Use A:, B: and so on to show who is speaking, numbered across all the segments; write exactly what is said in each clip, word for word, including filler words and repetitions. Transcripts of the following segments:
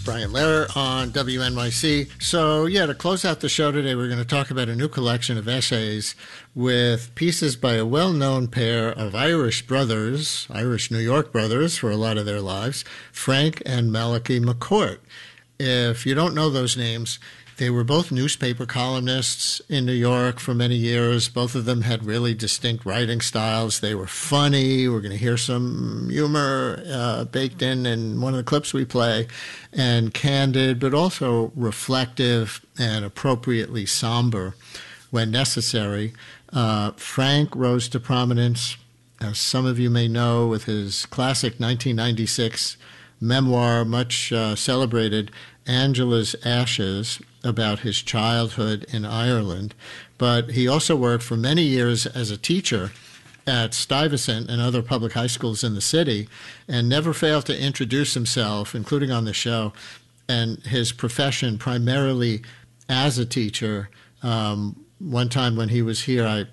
A: Brian Lehrer on W N Y C. So, yeah, to close out the show today, we're going to talk about a new collection of essays with pieces by a well-known pair of Irish brothers, Irish New York brothers for a lot of their lives, Frank and Malachi McCourt. If you don't know those names, they were both newspaper columnists in New York for many years. Both of them had really distinct writing styles. They were funny. We're going to hear some humor uh, baked in in one of the clips we play, and candid, but also reflective and appropriately somber when necessary. Uh, Frank rose to prominence, as some of you may know, with his classic nineteen ninety-six memoir, much uh, celebrated, Angela's Ashes, about his childhood in Ireland. But he also worked for many years as a teacher at Stuyvesant and other public high schools in the city, and never failed to introduce himself, including on the show, and his profession primarily as a teacher. Um, one time when he was here, I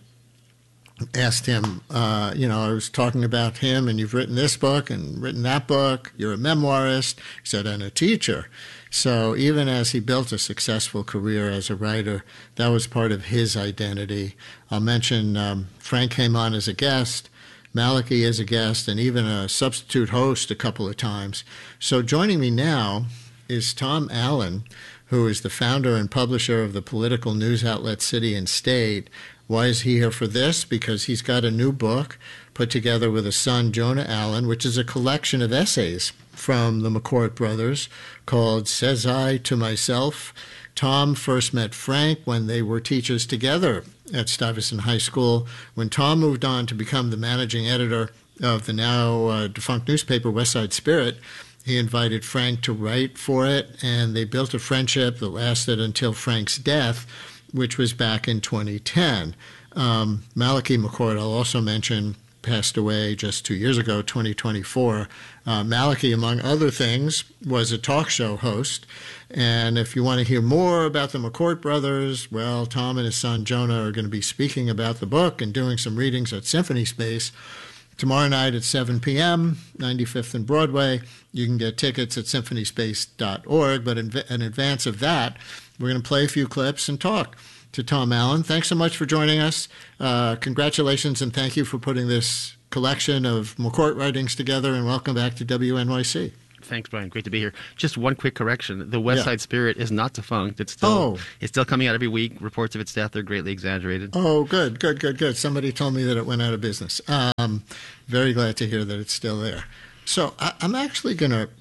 A: asked him, uh, you know, I was talking about him, and you've written this book and written that book. You're a memoirist. He said, and a teacher. So even as he built a successful career as a writer, that was part of his identity. I'll mention um, Frank came on as a guest, Malachi as a guest, and even a substitute host a couple of times. So joining me now is Tom Allen, who is the founder and publisher of the political news outlet City and State. Why is he here for this? Because he's got a new book put together with his son, Jonah Allen, which is a collection of essays from the McCourt brothers called Says I to Myself. Tom first met Frank when they were teachers together at Stuyvesant High School. When Tom moved on to become the managing editor of the now uh, defunct newspaper West Side Spirit, he invited Frank to write for it, and they built a friendship that lasted until Frank's death, which was back in twenty ten. Um, Malachi McCourt, I'll also mention, passed away just two years ago, twenty twenty-four. Uh, Malachi, among other things, was a talk show host. And if you want to hear more about the McCourt brothers, well, Tom and his son Jonah are going to be speaking about the book and doing some readings at Symphony Space tomorrow night at seven p.m., ninety-fifth and Broadway. You can get tickets at symphony space dot org. But in, in advance of that, we're going to play a few clips and talk to Tom Allen. Thanks so much for joining us. Uh, congratulations, and thank you for putting this collection of McCourt writings together, and welcome back to W N Y C.
B: Thanks, Brian. Great to be here. Just one quick correction. The West
A: Yeah.
B: Side Spirit is not defunct. It's still
A: Oh.
B: it's still coming out every week. Reports of its death are greatly exaggerated.
A: Oh, good, good, good, good. Somebody told me that it went out of business. Um, very glad to hear that it's still there. So I, I'm actually going to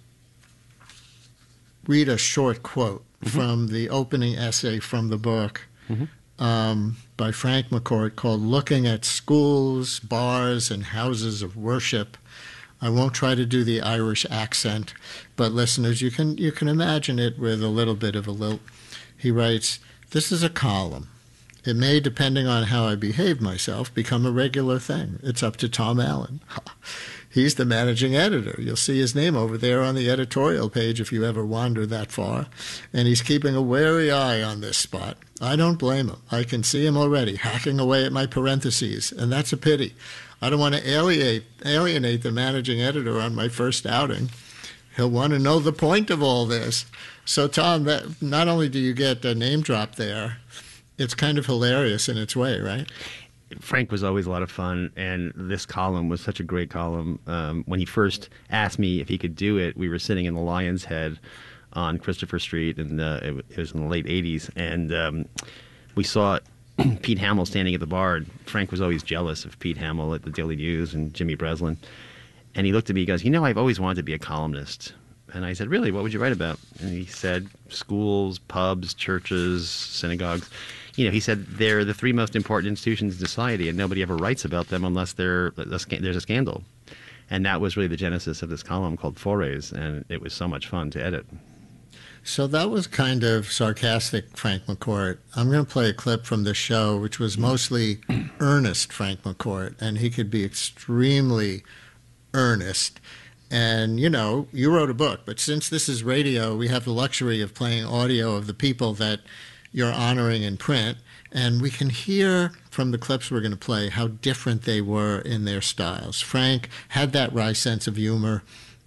A: read a short quote mm-hmm. from the opening essay from the book mm-hmm. um, by Frank McCourt called Looking at Schools, Bars, and Houses of Worship. I won't try to do the Irish accent, but listeners, you can you can imagine it with a little bit of a lilt. He writes, "This is a column. It may, depending on how I behave myself, become a regular thing. It's up to Tom Allen. He's the managing editor. You'll see his name over there on the editorial page if you ever wander that far. And he's keeping a wary eye on this spot. I don't blame him. I can see him already hacking away at my parentheses, and that's a pity. I don't want to alienate, alienate the managing editor on my first outing. He'll want to know the point of all this." So, Tom, that, not only do you get a name drop there, it's kind of hilarious in its way, right?
B: Frank was always a lot of fun, and this column was such a great column. Um, when he first asked me if he could do it, we were sitting in the Lion's Head on Christopher Street, and uh, it, it was in the late eighties, and um, we saw Pete Hamill standing at the bar. And Frank was always jealous of Pete Hamill at the Daily News and Jimmy Breslin. And he looked at me, he goes, "You know, I've always wanted to be a columnist." And I said, "Really? What would you write about?" And he said, "Schools, pubs, churches, synagogues." You know, he said they're the three most important institutions in society, and nobody ever writes about them unless they're, there's a scandal. And that was really the genesis of this column called Forays, and it was so much fun to edit.
A: So that was kind of sarcastic Frank McCourt. I'm going to play a clip from the show, which was mostly earnest Frank McCourt, and he could be extremely earnest. And, you know, you wrote a book, but since this is radio, we have the luxury of playing audio of the people that you're honoring in print, and we can hear from the clips we're going to play how different they were in their styles. Frank had that wry sense of humor,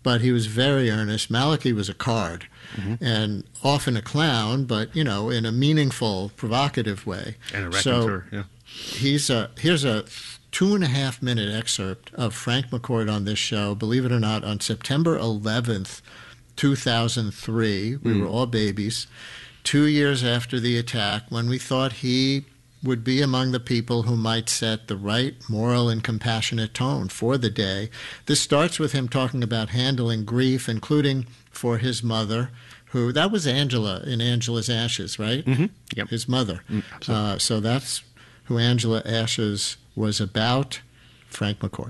A: but he was very earnest. Malachi was a card, mm-hmm. and often a clown, but, you know, in a meaningful, provocative way.
B: And a raconteur, so yeah.
A: He's a, here's a two and a half minute excerpt of Frank McCourt on this show, believe it or not, on September eleventh, two thousand three. We mm. were all babies. Two years after the attack, when we thought he would be among the people who might set the right moral and compassionate tone for the day. This starts with him talking about handling grief, including for his mother, who, that was Angela in Angela's Ashes, right?
B: Mm-hmm. Yep.
A: His mother.
B: Mm,
A: uh, so that's who Angela Ashes was about. Frank McCourt.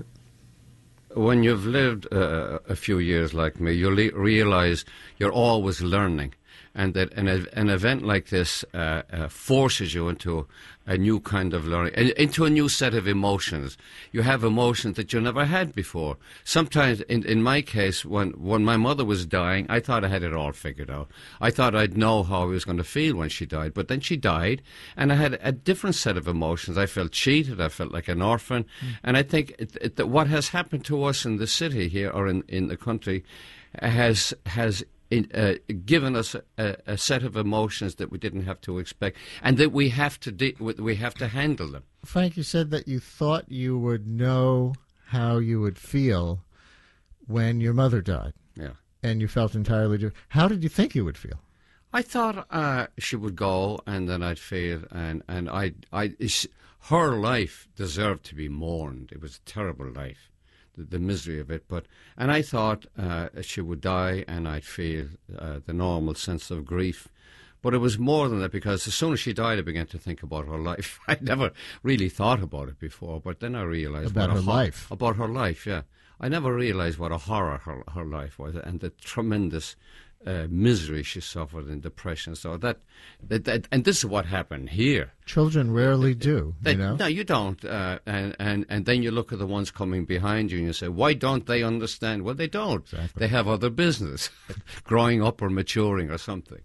C: When you've lived uh, a few years like me, you le- realize you're always learning, and that an, an event like this uh, uh, forces you into a new kind of learning, into a new set of emotions. You have emotions that you never had before. Sometimes, in, in my case, when, when my mother was dying, I thought I had it all figured out. I thought I'd know how I was going to feel when she died. But then she died, and I had a different set of emotions. I felt cheated. I felt like an orphan. Mm. And I think it, it, that what has happened to us in the city here, or in, in the country, has has In, uh, given us a, a set of emotions that we didn't have to expect, and that we have to de- we have to handle them.
A: Frank, you said that you thought you would know how you would feel when your mother died.
C: Yeah,
A: and you felt entirely different. How did you think you would feel?
C: I thought uh, she would go, and then I'd feel, and and I I her life deserved to be mourned. It was a terrible life. The, the misery of it, but and I thought uh, she would die, and I'd feel uh, the normal sense of grief. But it was more than that, because as soon as she died, I began to think about her life. I never really thought about it before, but then I realized
A: about
C: what
A: her
C: a ho-
A: life.
C: About her life, yeah. I never realized what a horror her her life was, and the tremendous uh, misery she suffered and depression. So that, that, that, and this is what happened here.
A: Children rarely do,
C: they,
A: you know?
C: No, you don't. Uh, and, and, and then you look at the ones coming behind you and you say, why don't they understand? Well, they don't.
A: Exactly.
C: They have other business, growing up or maturing or something.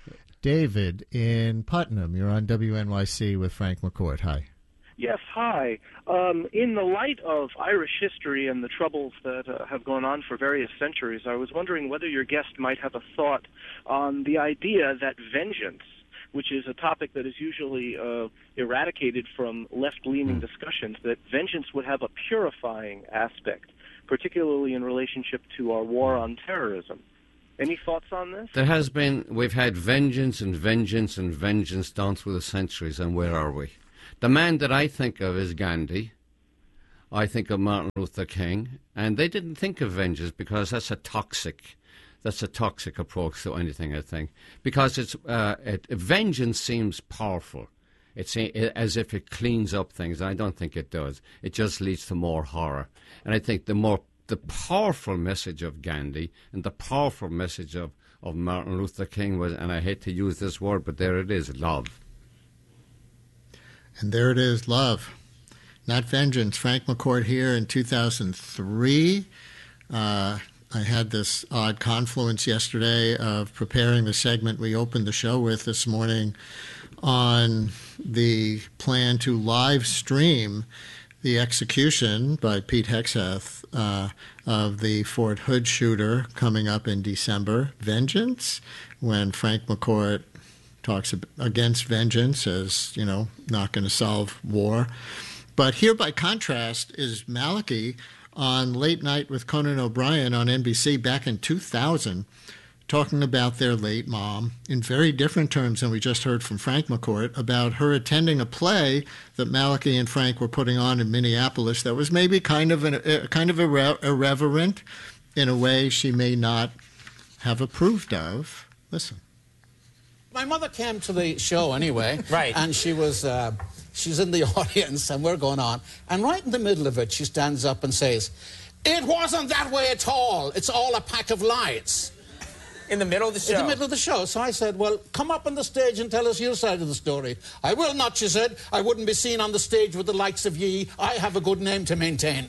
A: David in Putnam, you're on W N Y C with Frank McCourt. Hi.
D: Yes, hi. Um, in the light of Irish history and the troubles that uh, have gone on for various centuries, I was wondering whether your guest might have a thought on the idea that vengeance, which is a topic that is usually uh, eradicated from left-leaning mm. discussions, that vengeance would have a purifying aspect, particularly in relationship to our war on terrorism. Any thoughts on this?
C: There has been, we've had vengeance and vengeance and vengeance down through the centuries, and where are we? The man that I think of is Gandhi. I think of Martin Luther King, and they didn't think of vengeance because that's a toxic, that's a toxic approach to anything, I think, because it's uh, it, vengeance seems powerful. It's as if it cleans up things, and I don't think it does. It just leads to more horror, and I think the more the powerful message of Gandhi and the powerful message of, of Martin Luther King was, and I hate to use this word, but there it is, love.
A: And there it is, love, not vengeance. Frank McCourt here in two thousand three. Uh, I had this odd confluence yesterday of preparing the segment we opened the show with this morning on the plan to live stream the execution by Pete Hegseth uh, of the Fort Hood shooter coming up in December. Vengeance, when Frank McCourt talks against vengeance as, you know, not going to solve war. But here, by contrast, is Malachi on Late Night with Conan O'Brien on N B C back in two thousand, talking about their late mom in very different terms than we just heard from Frank McCourt, about her attending a play that Malachi and Frank were putting on in Minneapolis that was maybe kind of an, uh, kind of irre- irreverent in a way she may not have approved of. Listen.
E: My mother came to the show anyway,
F: right?
E: And she was uh, she's in the audience, and we're going on. And right in the middle of it, she stands up and says, "It wasn't that way at all. It's all a pack of lies."
F: In the middle of the show?
E: In the middle of the show. So I said, "Well, come up on the stage and tell us your side of the story." "I will not," she said. "I wouldn't be seen on the stage with the likes of ye. I have a good name to maintain."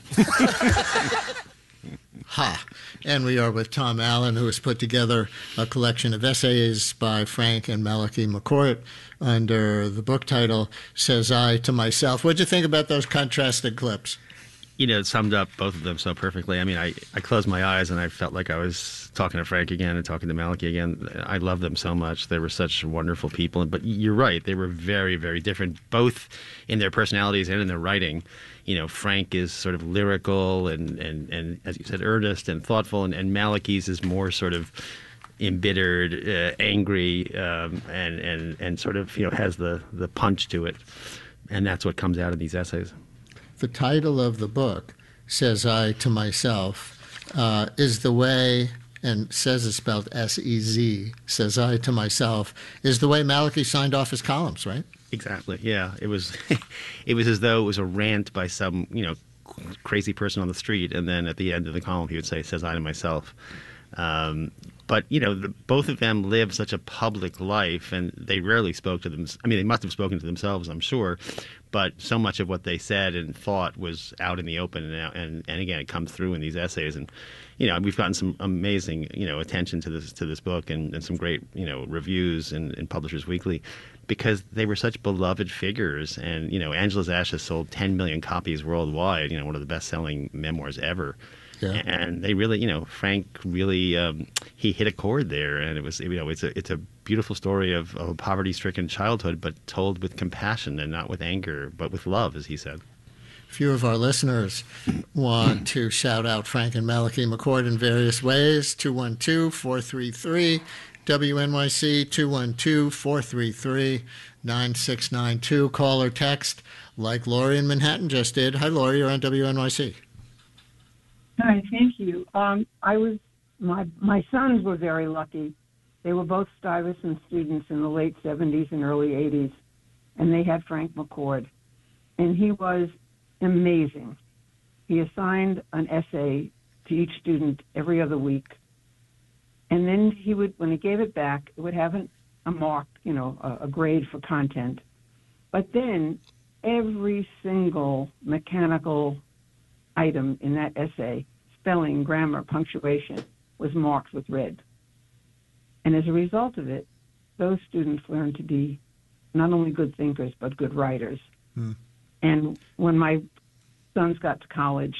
A: Ha! And we are with Tom Allen, who has put together a collection of essays by Frank and Malachi McCourt under the book title, Says I to Myself. What'd you think about those contrasted clips?
B: You know, it summed up both of them so perfectly. I mean, I, I closed my eyes and I felt like I was talking to Frank again and talking to Malachi again. I love them so much. They were such wonderful people. But you're right. They were very, very different, both in their personalities and in their writing. You know, Frank is sort of lyrical and, and, and as you said, earnest and thoughtful. And, and Malachi's is more sort of embittered, uh, angry, um, and, and, and sort of, you know, has the, the punch to it. And that's what comes out of these essays.
A: The title of the book, Says I to Myself, uh, is the way, and says is spelled S E Z, Says I to Myself, is the way Malachi signed off his columns, right?
B: Exactly, yeah. It was it was as though it was a rant by some, you know, crazy person on the street, and then at the end of the column he would say, Says I to Myself. Um, but, you know, the, both of them lived such a public life, and they rarely spoke to them. I mean, they must have spoken to themselves, I'm sure, but so much of what they said and thought was out in the open, and, and, and again, it comes through in these essays. And, you know, we've gotten some amazing, you know, attention to this to this book, and, and some great, you know, reviews in, in Publishers Weekly, because they were such beloved figures. And, you know, Angela's Ashes sold ten million copies worldwide, you know, one of the best-selling memoirs ever. Yeah. And they really, you know, Frank really, um, he hit a chord there, and it was, you know, it's a it's a beautiful story of, of a poverty-stricken childhood, but told with compassion and not with anger, but with love, as he said.
A: A few of our listeners want to shout out Frank and Malachi McCord in various ways. two one two, four three three, W N Y C, two one two, four three three, nine six nine two. Call or text like Lori in Manhattan just did. Hi, Lori, you're on W N Y C.
F: Hi, thank you. Um, I was my my sons were very lucky. They were both Stuyvesant students in the late seventies and early eighties, and they had Frank McCord, and he was amazing. He assigned an essay to each student every other week, and then he would, when he gave it back, it would have an, a mark, you know, a, a grade for content. But then every single mechanical item in that essay, spelling, grammar, punctuation, was marked with red. And as a result of it, those students learned to be not only good thinkers, but good writers. Hmm. And when my sons got to college,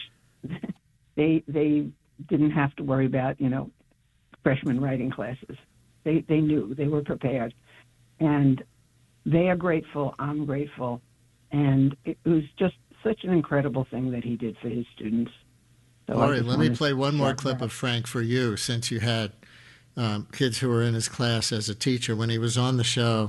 F: they they didn't have to worry about, you know, freshman writing classes. They they knew, they were prepared. And they are grateful, I'm grateful. And it was just such an incredible thing that he did for his students. So
A: Lori, let me play one more clip that. of Frank for you, since you had um, kids who were in his class as a teacher. When he was on the show,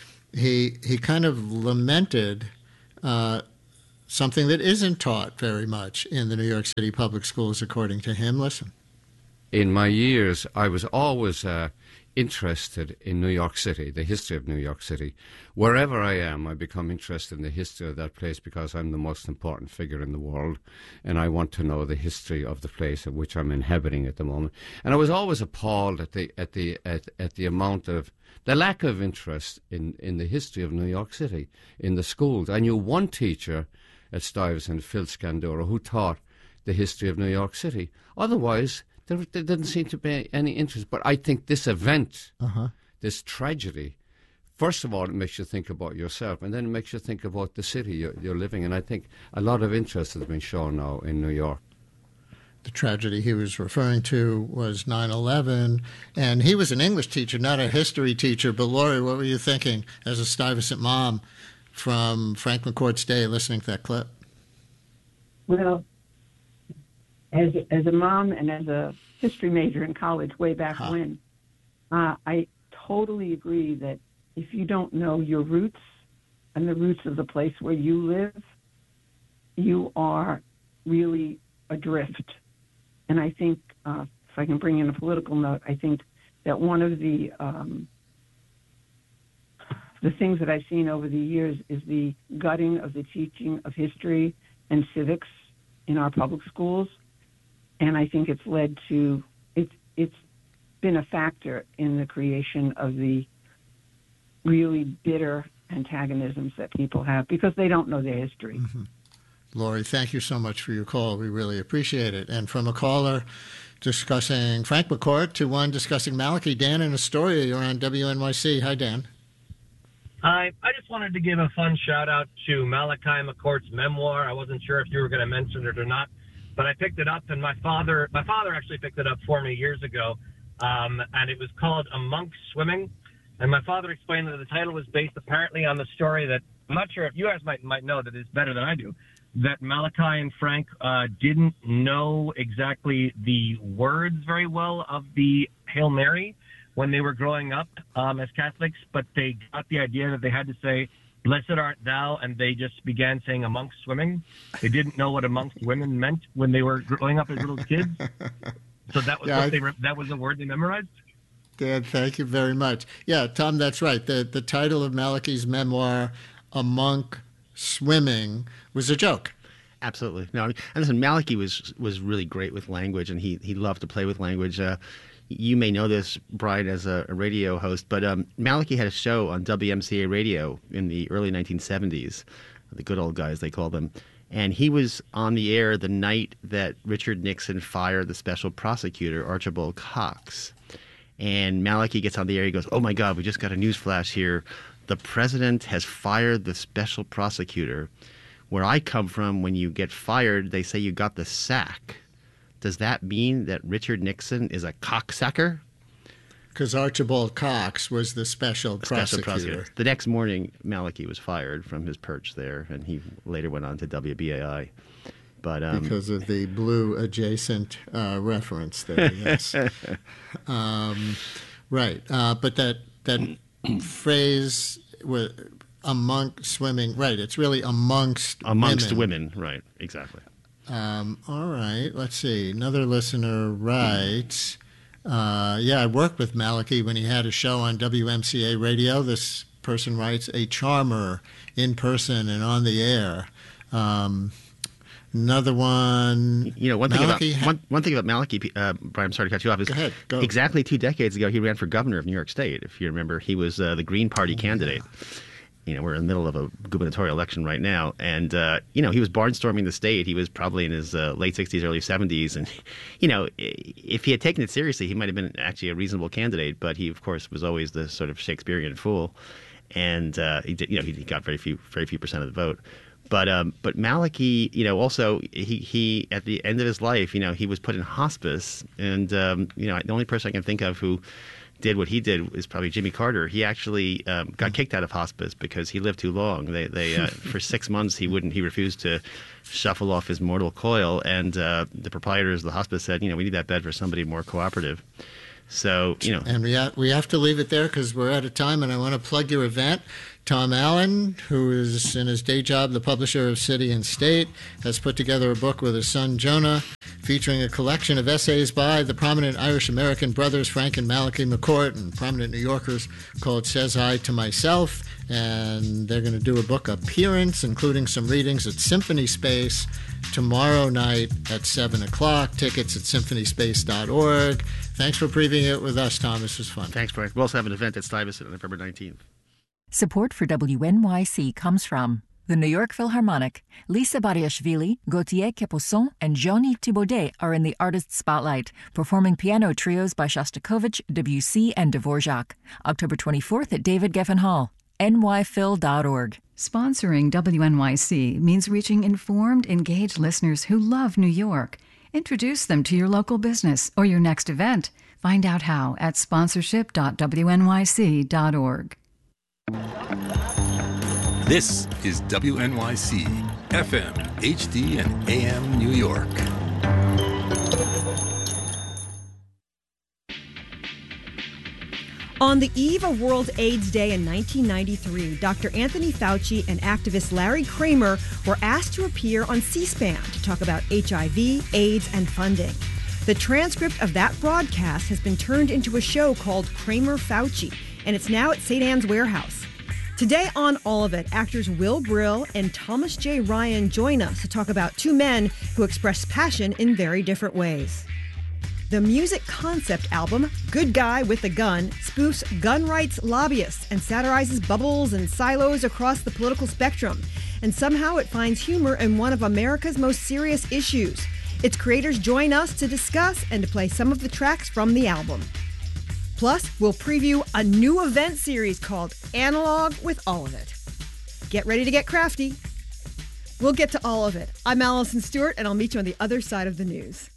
A: he he kind of lamented uh, something that isn't taught very much in the New York City public schools, according to him. Listen.
C: In my years, I was always uh, interested in New York City, the history of New York City. Wherever I am, I become interested in the history of that place because I'm the most important figure in the world, and I want to know the history of the place at which I'm inhabiting at the moment. And I was always appalled at the at the at, at the amount of the lack of interest in, in the history of New York City in the schools. I knew one teacher at Stuyvesant, Phil Scandura, who taught the history of New York City. Otherwise, There, there didn't seem to be any interest. But I think this event, uh-huh. this tragedy, first of all, it makes you think about yourself, and then it makes you think about the city you're, you're living in. I think a lot of interest has been shown now in New York.
A: The tragedy he was referring to was nine eleven, and he was an English teacher, not a history teacher. But, Lori, what were you thinking as a Stuyvesant mom from Frank McCord's day listening to that clip?
F: Well, As a, as a mom and as a history major in college way back huh. when, uh, I totally agree that if you don't know your roots and the roots of the place where you live, you are really adrift. And I think, uh, if I can bring in a political note, I think that one of the um, the things that I've seen over the years is the gutting of the teaching of history and civics in our public schools. And I think it's led to, it's, it's been a factor in the creation of the really bitter antagonisms that people have because they don't know their history.
A: Mm-hmm. Lori, thank you so much for your call. We really appreciate it. And from a caller discussing Frank McCord to one discussing Malachi, Dan in Astoria, you're on W N Y C. Hi, Dan.
G: Hi, I just wanted to give a fun shout out to Malachi McCourt's memoir. I wasn't sure if you were going to mention it or not, but I picked it up, and my father, my father actually picked it up for me years ago, um, and it was called A Monk Swimming. And my father explained that the title was based apparently on the story that I'm not sure if you guys might might know that it's better than I do, that Malachi and Frank uh, didn't know exactly the words very well of the Hail Mary when they were growing up um, as Catholics, but they got the idea that they had to say, "Blessed art thou," and they just began saying "amongst swimming." They didn't know what amongst women meant when they were growing up as little kids. So that was
A: yeah,
G: what
A: I...
G: they that was the word they memorized.
A: Dan, thank you very much. Yeah, Tom, that's right. The the title of Malachi's memoir, A Monk Swimming, was a joke.
B: Absolutely. No, I mean, and listen, Malachi was was really great with language, and he, he loved to play with language. Uh, you may know this, Brian, as a, a radio host, but um, Malachi had a show on W M C A radio in the early nineteen seventies, the good old guys, they called them. And he was on the air the night that Richard Nixon fired the special prosecutor, Archibald Cox. And Malachi gets on the air. He goes, "Oh, my God, we just got a news flash here. The president has fired the special prosecutor. Where I come from, when you get fired, they say you got the sack. Does that mean that Richard Nixon is a cocksucker?"
A: Because Archibald Cox was the special
B: the
A: prosecutor.
B: Special prosecutor. The next morning, Malachi was fired from his perch there, and he later went on to W B A I. But, um,
A: because of the blue adjacent uh, reference there, yes. um, right. Uh, but that that phrase, with a monk swimming, right, it's really amongst
B: Amongst
A: women.
B: women, right, exactly.
A: Um, all right, let's see. Another listener writes, uh, yeah, I worked with Malachi when he had a show on W M C A radio. This person writes, a charmer in person and on the air. Um Another one.
B: You know, one thing
A: Malachi
B: about
A: ha-
B: one, one thing about Malachi, uh, Brian, I'm sorry to cut you off. Is
A: Go ahead. Go.
B: Exactly two decades ago, he ran for governor of New York State. If you remember, he was uh, the Green Party
A: oh,
B: candidate.
A: Yeah.
B: You know, we're in the middle of a gubernatorial election right now, and uh, you know, he was barnstorming the state. He was probably in his uh, late sixties, early seventies, and you know, if he had taken it seriously, he might have been actually a reasonable candidate. But he, of course, was always the sort of Shakespearean fool, and uh, he did, you know, he got very few, very few percent of the vote. But um, but Malachi, you know, also he, he at the end of his life, you know, he was put in hospice, and um, you know, the only person I can think of who did what he did is probably Jimmy Carter. He actually um, got kicked out of hospice because he lived too long. They they uh, for six months he wouldn't he refused to shuffle off his mortal coil, and uh, the proprietors of the hospice said, you know, we need that bed for somebody more cooperative. So, you know.
A: And we have, we have to leave it there because we're out of time, and I want to plug your event. Tom Allen, who is in his day job the publisher of City and State, has put together a book with his son Jonah featuring a collection of essays by the prominent Irish-American brothers Frank and Malachi McCourt and prominent New Yorkers called Says Hi to Myself. And they're going to do a book appearance, including some readings at Symphony Space tomorrow night at seven o'clock. Tickets at symphony space dot org. Thanks for previewing it with us, Tom. This was fun.
B: Thanks, Brian. We'll also have an event at Stuyvesant on November nineteenth.
H: Support for W N Y C comes from the New York Philharmonic. Lisa Bariashvili, Gauthier Capuçon, and Jean-Yves Thibaudet are in the Artist Spotlight, performing piano trios by Shostakovich, Debussy, and Dvorak. October twenty-fourth at David Geffen Hall. N Y phil dot org.
I: Sponsoring W N Y C means reaching informed, engaged listeners who love New York. Introduce them to your local business or your next event. Find out how at sponsorship dot w n y c dot org.
J: This is W N Y C, F M, H D, and A M New York.
K: On the eve of World AIDS Day in nineteen ninety-three, Doctor Anthony Fauci and activist Larry Kramer were asked to appear on C-SPAN to talk about H I V, AIDS, and funding. The transcript of that broadcast has been turned into a show called Kramer Fauci, and it's now at Saint Anne's Warehouse. Today on All of It, actors Will Brill and Thomas J. Ryan join us to talk about two men who express passion in very different ways. The music concept album, Good Guy with a Gun, spoofs gun rights lobbyists and satirizes bubbles and silos across the political spectrum. And somehow it finds humor in one of America's most serious issues. Its creators join us to discuss and to play some of the tracks from the album. Plus, we'll preview a new event series called Analog with All of It. Get ready to get crafty. We'll get to all of it. I'm Allison Stewart, and I'll meet you on the other side of the news.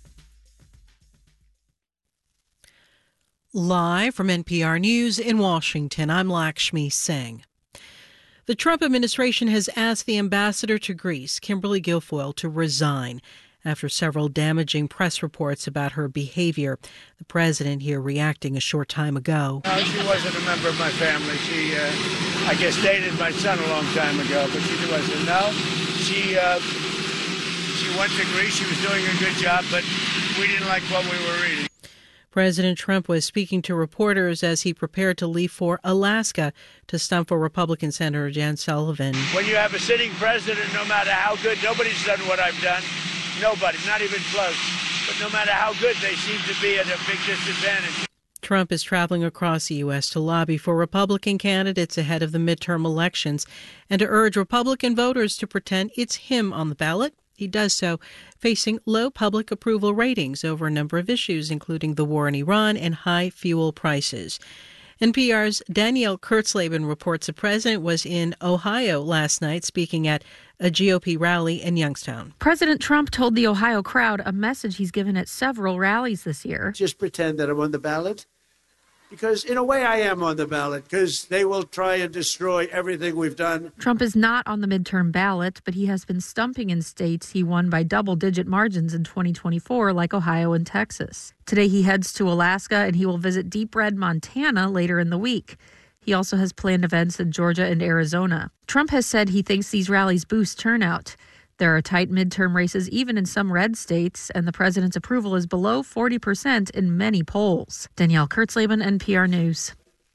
L: Live from N P R News in Washington, I'm Lakshmi Singh. The Trump administration has asked the ambassador to Greece, Kimberly Guilfoyle, to resign after several damaging press reports about her behavior. The president here reacting a short time ago.
M: No, she wasn't a member of my family. She, uh, I guess, dated my son a long time ago, but she wasn't. No, she, uh, she went to Greece. She was doing a good job, but we didn't like what we were reading.
L: President Trump was speaking to reporters as he prepared to leave for Alaska to stump for Republican Senator Jan Sullivan.
M: When you have a sitting president, no matter how good, nobody's done what I've done. Nobody, not even close. But no matter how good, they seem to be at a big disadvantage.
L: Trump is traveling across the U S to lobby for Republican candidates ahead of the midterm elections and to urge Republican voters to pretend it's him on the ballot. He does so facing low public approval ratings over a number of issues, including the war in Iran and high fuel prices. N P R's Danielle Kurtzleben reports the president was in Ohio last night speaking at a G O P rally in Youngstown.
N: President Trump told the Ohio crowd a message he's given at several rallies this year.
O: Just pretend that I'm on the ballot. Because in a way I am on the ballot, because they will try and destroy everything we've done.
N: Trump is not on the midterm ballot, but he has been stumping in states he won by double-digit margins in twenty twenty-four, like Ohio and Texas. Today he heads to Alaska, and he will visit Deep Red, Montana later in the week. He also has planned events in Georgia and Arizona. Trump has said he thinks these rallies boost turnout. There are tight midterm races even in some red states, and the president's approval is below forty percent in many polls. Danielle Kurtzleben, N P R News.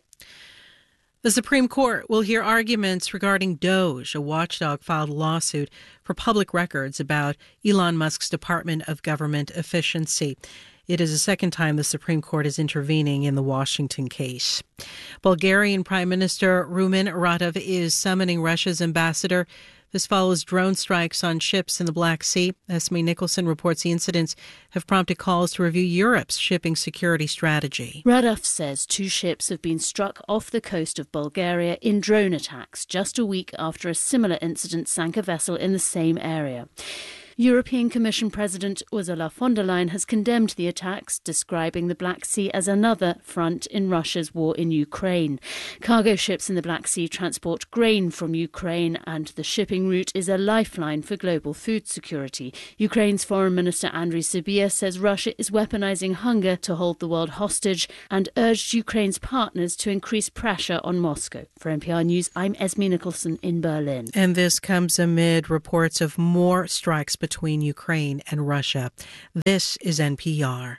L: The Supreme Court will hear arguments regarding Doge. A watchdog filed a lawsuit for public records about Elon Musk's Department of Government Efficiency. It is the second time the Supreme Court is intervening in the Washington case. Bulgarian Prime Minister Rumen Radev is summoning Russia's ambassador. This follows drone strikes on ships in the Black Sea. Esme Nicholson reports the incidents have prompted calls to review Europe's shipping security strategy.
P: Radev says two ships have been struck off the coast of Bulgaria in drone attacks just a week after a similar incident sank a vessel in the same area. European Commission President Ursula von der Leyen has condemned the attacks, describing the Black Sea as another front in Russia's war in Ukraine. Cargo ships in the Black Sea transport grain from Ukraine, and the shipping route is a lifeline for global food security. Ukraine's Foreign Minister Andriy Sybiha says Russia is weaponizing hunger to hold the world hostage and urged Ukraine's partners to increase pressure on Moscow. For N P R News, I'm Esme Nicholson in Berlin.
L: And this comes amid reports of more strikes between Ukraine and Russia. This is N P R.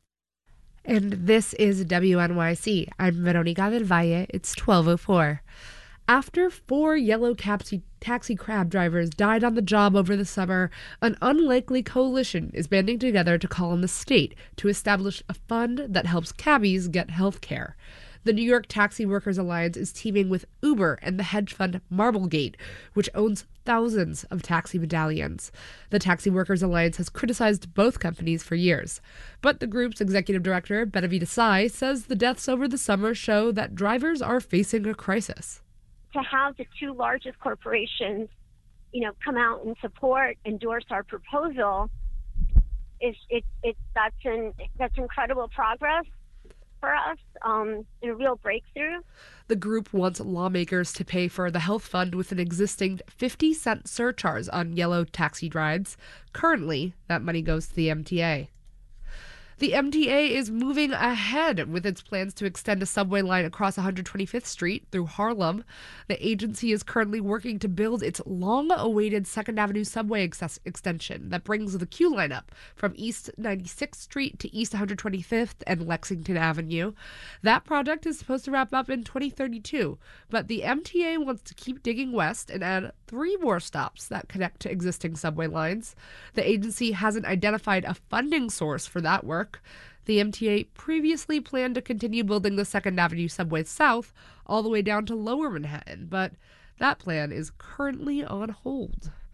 Q: And this is W N Y C. I'm Veronica del Valle. It's twelve oh four. After four yellow taxi, taxi cab drivers died on the job over the summer, an unlikely coalition is banding together to call on the state to establish a fund that helps cabbies get health care. The New York Taxi Workers Alliance is teaming with Uber and the hedge fund Marblegate, which owns thousands of taxi medallions. The Taxi Workers Alliance has criticized both companies for years. But the group's executive director, Benavita Sai, says the deaths over the summer show that drivers are facing a crisis.
R: To have the two largest corporations, you know, come out and support, endorse our proposal, is it, it that's an that's incredible progress for us, um, and a real breakthrough.
Q: The group wants lawmakers to pay for the health fund with an existing fifty cent surcharge on yellow taxi rides. Currently, that money goes to the M T A. The M T A is moving ahead with its plans to extend a subway line across one hundred twenty-fifth Street through Harlem. The agency is currently working to build its long-awaited Second Avenue subway ex- extension that brings the Q line up from East ninety-sixth Street to East one hundred twenty-fifth and Lexington Avenue. That project is supposed to wrap up in twenty thirty-two, but the M T A wants to keep digging west and add three more stops that connect to existing subway lines. The agency hasn't identified a funding source for that work. The M T A previously planned to continue building the Second Avenue subway south all the way down to Lower Manhattan, but that plan is currently on hold.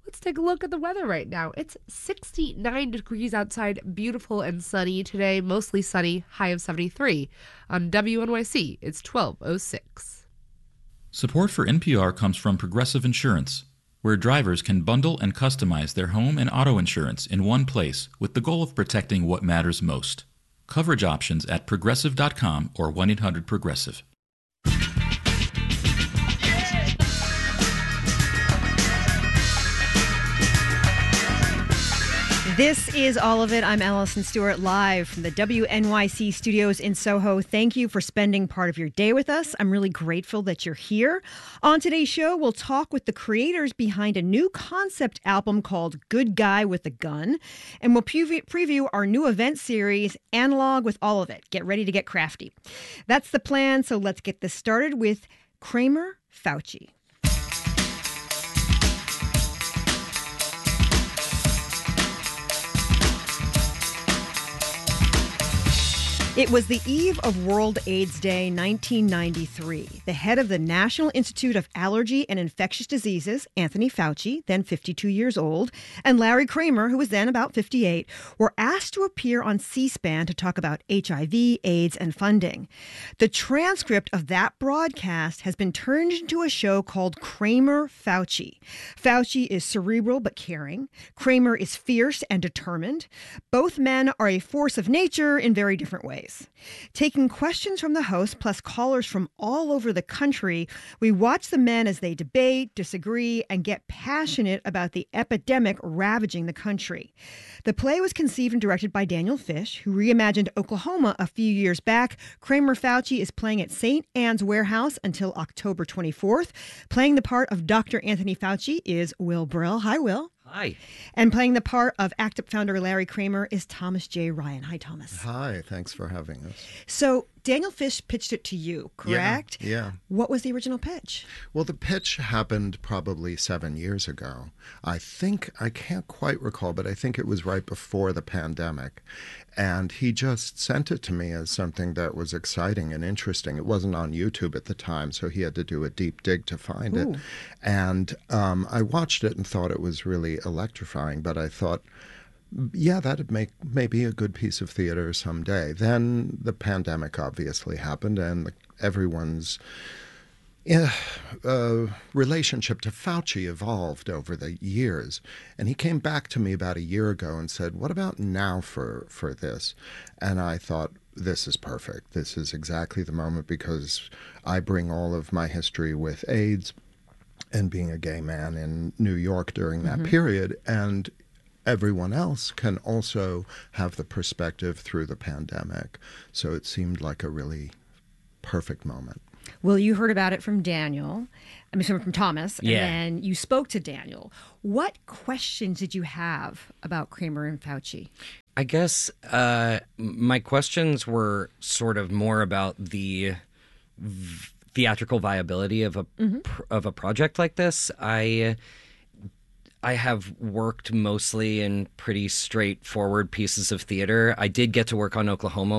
Q: Let's take a look at the weather right now. It's sixty-nine degrees outside, beautiful and sunny today, mostly sunny, high of seventy-three. On W N Y C, it's twelve oh six.
S: Support for N P R comes from Progressive Insurance, where drivers can bundle and customize their home and auto insurance in one place with the goal of protecting what matters most. Coverage options at progressive dot com or one eight hundred progressive.
K: This is All of It. I'm Allison Stewart, live from the W N Y C studios in Soho. Thank you for spending part of your day with us. I'm really grateful that you're here. On today's show, we'll talk with the creators behind a new concept album called Good Guy with a Gun, and we'll preview, preview our new event series, Analog with All of It. Get ready to get crafty. That's the plan, so let's get this started with Kramer Fauci. It was the eve of World AIDS Day nineteen ninety-three. The head of the National Institute of Allergy and Infectious Diseases, Anthony Fauci, then fifty-two years old, and Larry Kramer, who was then about fifty-eight, were asked to appear on C-SPAN to talk about H I V, AIDS, and funding. The transcript of that broadcast has been turned into a show called Kramer Fauci. Fauci is cerebral but caring. Kramer is fierce and determined. Both men are a force of nature in very different ways. Taking questions from the host plus callers from all over the country, we watch the men as they debate, disagree, and get passionate about the epidemic ravaging the country. The play was conceived and directed by Daniel Fish, who reimagined Oklahoma a few years back. Kramer Fauci is playing at Saint Anne's Warehouse until October twenty-fourth. Playing the part of Doctor Anthony Fauci is Will Brill. Hi, Will.
T: Hi.
K: And playing the part of ACT UP founder Larry Kramer is Thomas J. Ryan. Hi, Thomas.
U: Hi, thanks for having us.
K: So Daniel Fish pitched it to you, correct?
U: Yeah, yeah.
K: What was the original pitch?
U: Well, the pitch happened probably seven years ago. I think, I can't quite recall, but I think it was right before the pandemic. And he just sent it to me as something that was exciting and interesting. It wasn't on YouTube at the time, so he had to do a deep dig to find
K: Ooh.
U: it. And um, I watched it and thought it was really electrifying, but I thought, yeah, that'd make maybe a good piece of theater someday. Then the pandemic obviously happened, and the, everyone's uh, uh, relationship to Fauci evolved over the years. And he came back to me about a year ago and said, what about now for, for this? And I thought, this is perfect. This is exactly the moment, because I bring all of my history with AIDS and being a gay man in New York during that
K: Mm-hmm.
U: period. And everyone else can also have the perspective through the pandemic. So it seemed like a really perfect moment.
K: Well, you heard about it from Daniel, I mean, from Thomas, and
T: Yeah.
K: then you spoke to Daniel. What questions did you have about Kramer and Fauci?
T: I guess uh, my questions were sort of more about the v- theatrical viability of a
K: Mhm.
T: pr- of a project like this. I I have worked mostly in pretty straightforward pieces of theater. I did get to work on Oklahoma